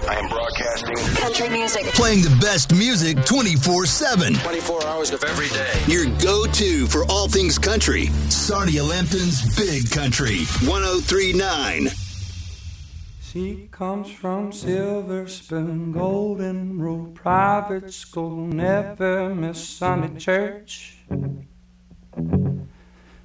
I am broadcasting country music. Playing the best music 24/7. 24 hours of every day. Your go-to for all things country. Sarnia Lampton's Big Country 103.9. She comes from Silver Spoon, Golden Rule Private School, never miss Sunday church.